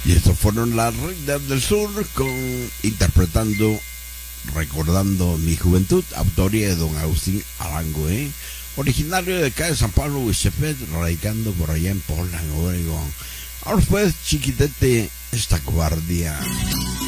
Y estos fueron las Reinas del Sur interpretando Recordando mi juventud, autoría de don Agustín Arango, originario de acá de San Pablo, Huichepet, radicando por allá en Portland, Oregon. Ahora pues, chiquitete, esta guardia.